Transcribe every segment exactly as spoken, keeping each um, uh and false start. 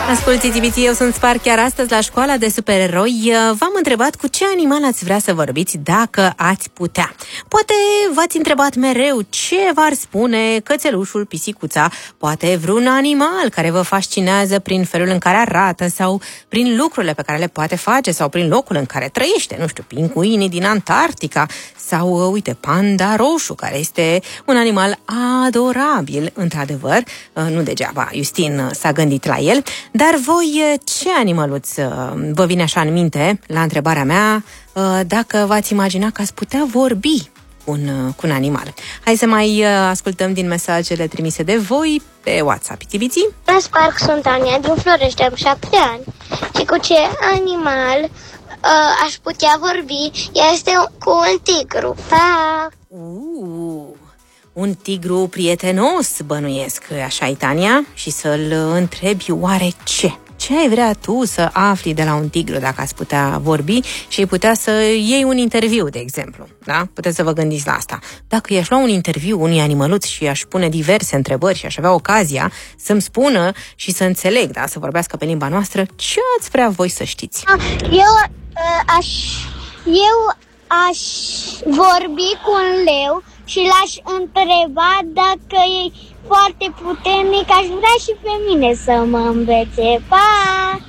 Asculți, Tibiții, eu sunt Spar. Chiar astăzi la școala de supereroi v-am întrebat cu ce animal ați vrea să vorbiți dacă ați putea. Poate v-ați întrebat mereu ce v-ar spune cățelușul, pisicuța, poate vreun animal care vă fascinează prin felul în care arată sau prin lucrurile pe care le poate face sau prin locul în care trăiește, nu știu, pinguinii din Antarctica sau, uite, panda roșu, care este un animal adorabil, într-adevăr, nu degeaba Justin s-a gândit la el. Dar voi, ce animăluț vă vine așa în minte la întrebarea mea, dacă v-ați imagina că ați putea vorbi cu un, cu un animal? Hai să mai ascultăm din mesajele trimise de voi pe WhatsApp. Tibiții? La Spark, sunt Ania din Florești, am șapte ani. Și cu ce animal uh, aș putea vorbi este cu un tigru. Pa! Uh. Un tigru prietenos, bănuiesc, așa-i, Tania? Și să-l întrebi oare ce? Ce ai vrea tu să afli de la un tigru dacă ați putea vorbi și ai putea să iei un interviu, de exemplu, da? Puteți să vă gândiți la asta. Dacă i-aș lua un interviu unui animăluț și i-aș pune diverse întrebări și aș avea ocazia să-mi spună și să înțeleg, da? Să vorbească pe limba noastră, ce ați vrea voi să știți? Eu uh, aș... Eu aș vorbi cu un leu și l-aș întreba dacă e foarte puternic, aș vrea și pe mine să mă învețe. Pa!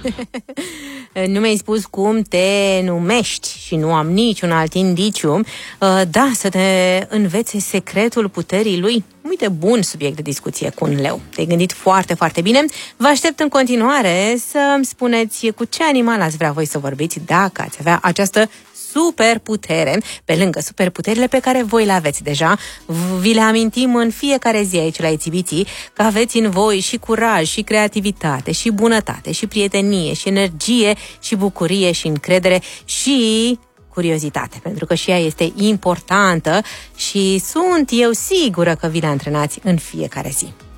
Nu mi-ai spus cum te numești și nu am niciun alt indiciu. Da, să te învețe secretul puterii lui. Uite, bun subiect de discuție cu un leu. Te-ai gândit foarte, foarte bine. Vă aștept în continuare să-mi spuneți cu ce animal ați vrea voi să vorbiți dacă ați avea această superputere, pe lângă superputerile pe care voi le aveți deja. Vi le amintim în fiecare zi aici la Itibiții că aveți în voi și curaj, și creativitate, și bunătate, și prietenie, și energie, și bucurie, și încredere, și curiozitate, pentru că și ea este importantă și sunt eu sigură că vi le antrenați în fiecare zi.